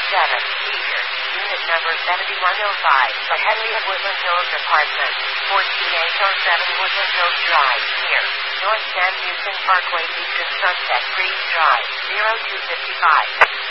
Cedar, unit number 7105, ahead of Woodland Hills Apartment, 14A 07 Woodland Hills Drive, near North San Houston Parkway, East of Sunset Breeze Drive, 0255.